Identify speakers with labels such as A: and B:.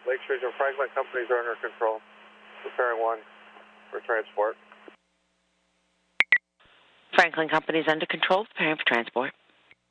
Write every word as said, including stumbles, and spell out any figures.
A: Lake Street and Franklin companies are under control. Preparing one for transport.
B: Franklin companies under control, preparing for transport.